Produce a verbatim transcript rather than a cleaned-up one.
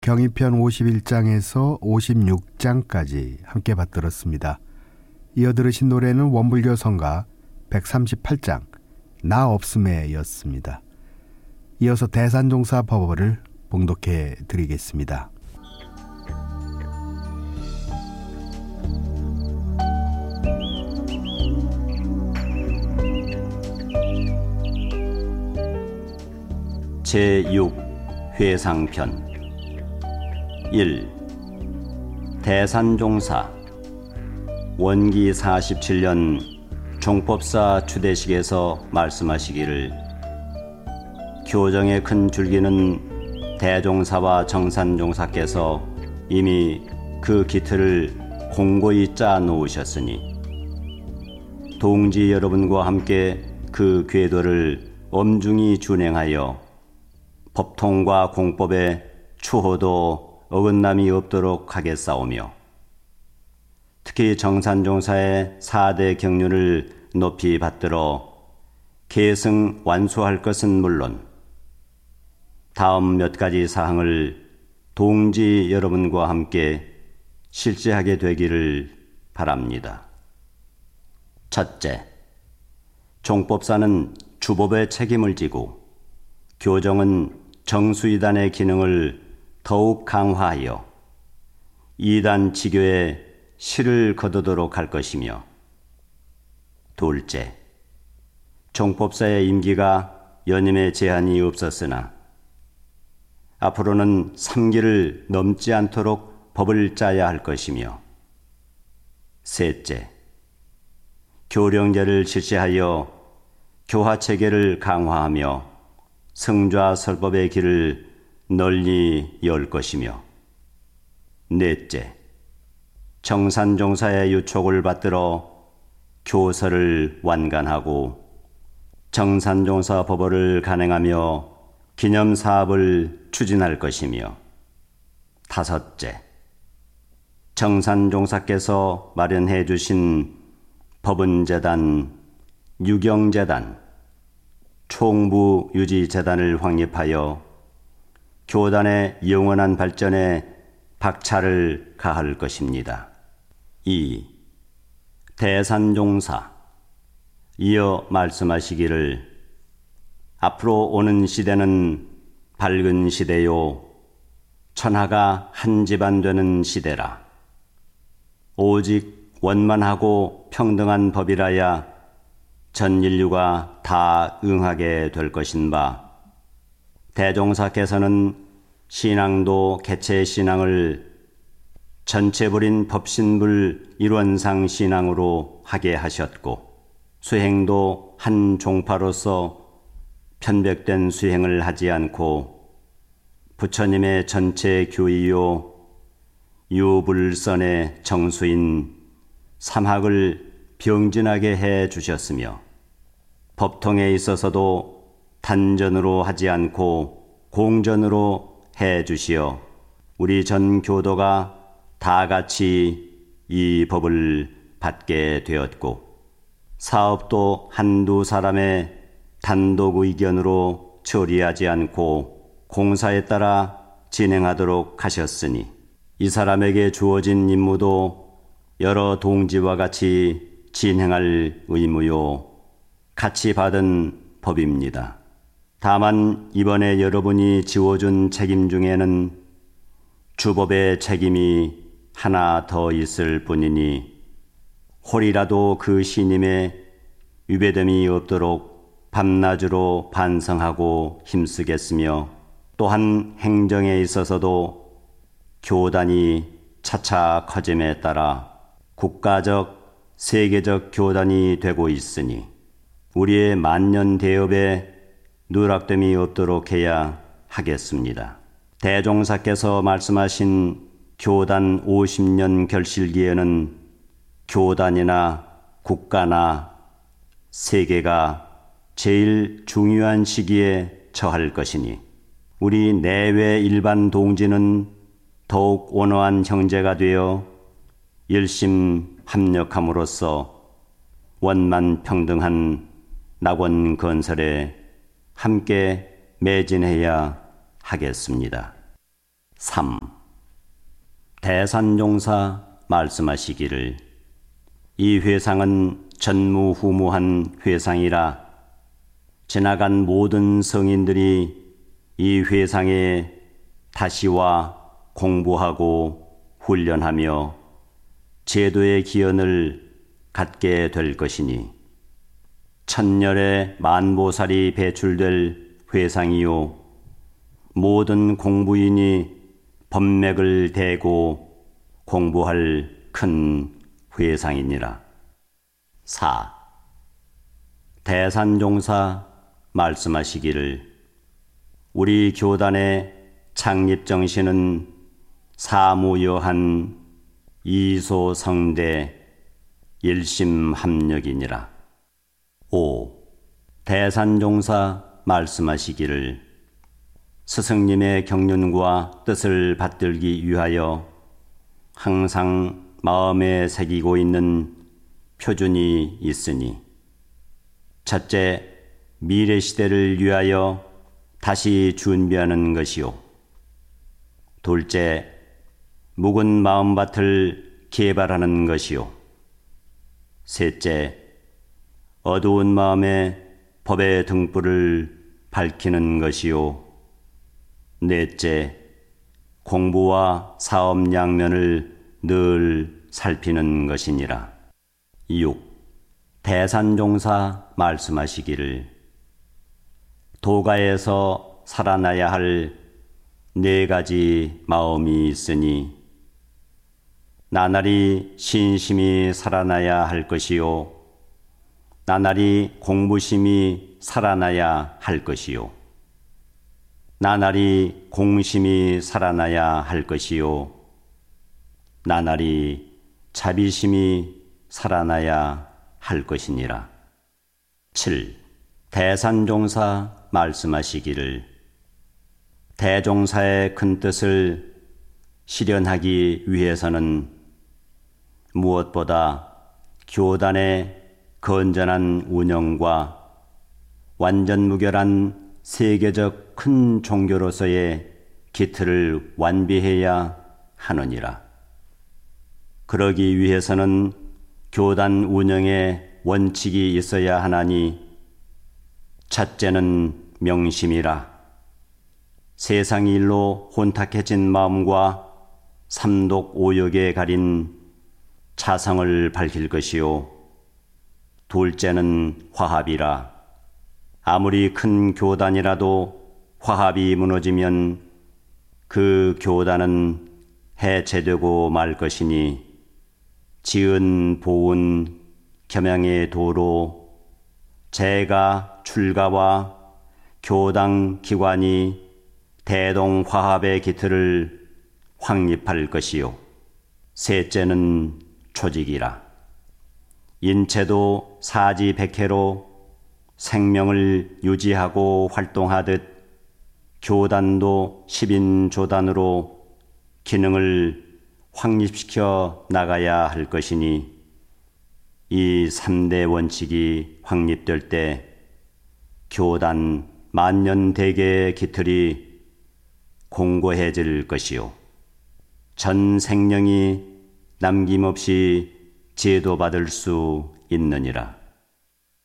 경의편 오십일 장에서 오십육 장까지 함께 받들었습니다. 이어 들으신 노래는 원불교 성가 백삼십팔 장 나 없음에 였습니다. 이어서 대산종사 법어를 봉독해 드리겠습니다. 제육 회상편 일. 대산종사. 원기 사십칠 년 종법사 추대식에서 말씀하시기를 교정의 큰 줄기는 대종사와 정산종사께서 이미 그 기틀을 공고히 짜 놓으셨으니 동지 여러분과 함께 그 궤도를 엄중히 준행하여 법통과 공법의 추호도 어긋남이 없도록 하겠사오며 특히 정산종사의 사대 경륜을 높이 받들어 계승 완수할 것은 물론 다음 몇 가지 사항을 동지 여러분과 함께 실제하게 되기를 바랍니다. 첫째, 종법사는 주법의 책임을 지고 교정은 정수이단의 기능을 더욱 강화하여 이단 지교에 실을 거두도록 할 것이며, 둘째, 종법사의 임기가 연임에 제한이 없었으나 앞으로는 삼 기를 넘지 않도록 법을 짜야 할 것이며, 셋째, 교령제를 실시하여 교화체계를 강화하며 성좌 설법의 길을 널리 열 것이며, 넷째, 정산종사의 유촉을 받들어 교서를 완간하고 정산종사 법어를 간행하며 기념사업을 추진할 것이며, 다섯째, 정산종사께서 마련해 주신 법은재단, 유경재단, 총부유지재단을 확립하여 교단의 영원한 발전에 박차를 가할 것입니다. 이. 대산종사. 이어 말씀하시기를 앞으로 오는 시대는 밝은 시대요 천하가 한 집안 되는 시대라. 오직 원만하고 평등한 법이라야 전 인류가 다 응하게 될 것인 바, 대종사께서는 신앙도 개체 신앙을 전체불인 법신불 일원상 신앙으로 하게 하셨고, 수행도 한 종파로서 편백된 수행을 하지 않고 부처님의 전체 교의요 유불선의 정수인 삼학을 병진하게 해 주셨으며, 법통에 있어서도 단전으로 하지 않고 공전으로 해 주시어 우리 전 교도가 다 같이 이 법을 받게 되었고, 사업도 한두 사람의 단독 의견으로 처리하지 않고 공사에 따라 진행하도록 하셨으니 이 사람에게 주어진 임무도 여러 동지와 같이 진행할 의무요 같이 받은 법입니다. 다만 이번에 여러분이 지워준 책임 중에는 주법의 책임이 하나 더 있을 뿐이니 홀이라도 그 신임에 위배됨이 없도록 밤낮으로 반성하고 힘쓰겠으며, 또한 행정에 있어서도 교단이 차차 커짐에 따라 국가적, 세계적 교단이 되고 있으니 우리의 만년 대업에 누락됨이 없도록 해야 하겠습니다. 대종사께서 말씀하신 교단 오십 년 결실기에는 교단이나 국가나 세계가 제일 중요한 시기에 처할 것이니 우리 내외 일반 동지는 더욱 온화한 형제가 되어 일심 합력함으로써 원만 평등한 낙원 건설에 함께 매진해야 하겠습니다. 삼. 대산종사 말씀하시기를 이 회상은 전무후무한 회상이라 지나간 모든 성인들이 이 회상에 다시와 공부하고 훈련하며 제도의 기원을 갖게 될 것이니 천년의 만보살이 배출될 회상이요 모든 공부인이 법맥을 대고 공부할 큰 회상이니라. 사. 대산종사 말씀하시기를 우리 교단의 창립정신은 사무여한 이소성대 일심합력이니라. 오. 대산종사 말씀하시기를 스승님의 경륜과 뜻을 받들기 위하여 항상 마음에 새기고 있는 표준이 있으니 첫째, 미래 시대를 위하여 다시 준비하는 것이요. 둘째, 묵은 마음밭을 개발하는 것이요. 셋째, 어두운 마음에 법의 등불을 밝히는 것이요. 넷째, 공부와 사업 양면을 늘 살피는 것이니라. 육. 대산종사 말씀하시기를 도가에서 살아나야 할 네 가지 마음이 있으니 나날이 신심이 살아나야 할 것이요 나날이 공부심이 살아나야 할 것이요 나날이 공심이 살아나야 할 것이요 나날이 자비심이 살아나야 할 것이니라. 칠. 대산종사 말씀하시기를 대종사의 큰 뜻을 실현하기 위해서는 무엇보다 교단의 건전한 운영과 완전무결한 세계적 큰 종교로서의 기틀을 완비해야 하느니라. 그러기 위해서는 교단 운영에 원칙이 있어야 하나니 첫째는 명심이라. 세상 일로 혼탁해진 마음과 삼독 오욕에 가린 차성을 밝힐 것이요. 둘째는 화합이라. 아무리 큰 교단이라도 화합이 무너지면 그 교단은 해체되고 말 것이니 지은 보은 겸양의 도로 제가 출가와 교당 기관이 대동화합의 기틀을 확립할 것이요. 셋째는 조직이라. 인체도 사지백회로 생명을 유지하고 활동하듯 교단도 십인조단으로 기능을 확립시켜 나가야 할 것이니 이 삼대 원칙이 확립될 때 교단 만년대계의 기틀이 공고해질 것이요. 전 생명이 남김없이 제도받을 수 있느니라.